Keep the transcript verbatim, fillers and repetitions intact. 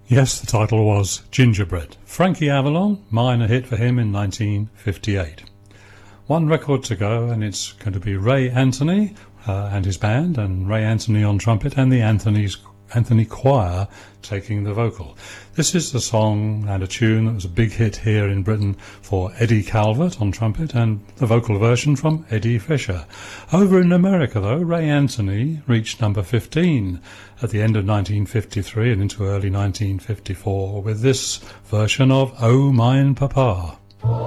Yes, the title was Gingerbread. Frankie Avalon, minor hit for him in nineteen fifty-eight. One record to go, and it's going to be Ray Anthony uh, and his band, and Ray Anthony on trumpet, and the Anthony's, Anthony Choir taking the vocal. This is the song and a tune that was a big hit here in Britain for Eddie Calvert on trumpet, and the vocal version from Eddie Fisher. Over in America, though, Ray Anthony reached number fifteen at the end of nineteen fifty-three and into early nineteen fifty-four with this version of Oh Mine Papa.